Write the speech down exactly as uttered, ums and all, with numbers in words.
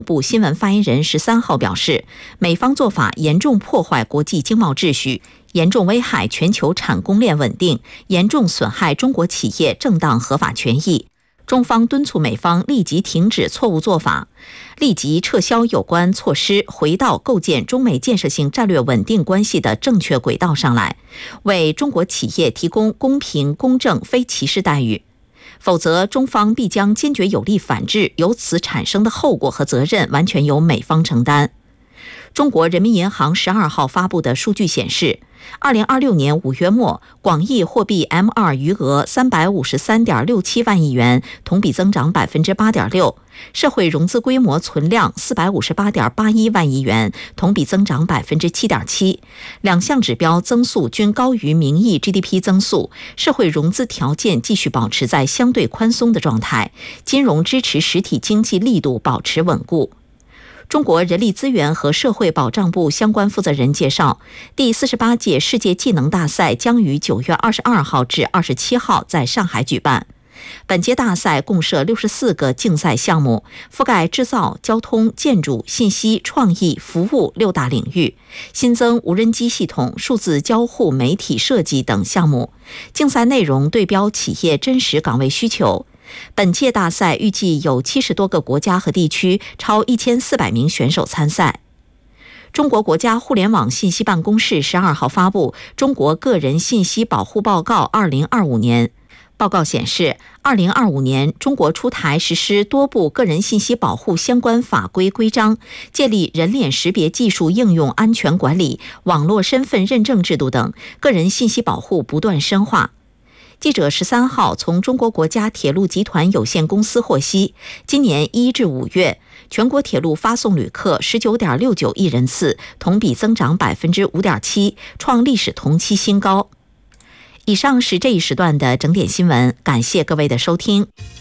部新闻发言人十三号表示，美方做法严重破坏国际经贸秩序，严重危害全球产供链稳定，严重损害中国企业正当合法权益。中方敦促美方立即停止错误做法，立即撤销有关措施，回到构建中美建设性战略稳定关系的正确轨道上来，为中国企业提供公平、公正、非歧视待遇。否则，中方必将坚决有力反制，由此产生的后果和责任完全由美方承担。中国人民银行十二号发布的数据显示，二零二六年五月末，广义货币 M 二 余额三百五十三点六七万亿元，同比增长百分之八点六；社会融资规模存量四百五十八点八一万亿元，同比增长百分之七点七。两项指标增速均高于名义 G D P 增速，社会融资条件继续保持在相对宽松的状态，金融支持实体经济力度保持稳固。中国人力资源和社会保障部相关负责人介绍，第四十八届世界技能大赛将于九月二十二号至二十七号在上海举办。本届大赛共设六十四个竞赛项目，覆盖制造、交通、建筑、信息、创意、服务六大领域，新增无人机系统、数字交互、媒体设计等项目。竞赛内容对标企业真实岗位需求。本届大赛预计有七十多个国家和地区，超一千四百名选手参赛。中国国家互联网信息办公室十二号发布《中国个人信息保护报告二零二五年》。报告显示，二零二五年中国出台实施多部个人信息保护相关法规规章，建立人脸识别技术应用安全管理、网络身份认证制度等，个人信息保护不断深化。记者十三号从中国国家铁路集团有限公司获悉，今年一至五月，全国铁路发送旅客十九点六九亿人次，同比增长百分之五点七，创历史同期新高。以上是这一时段的整点新闻，感谢各位的收听。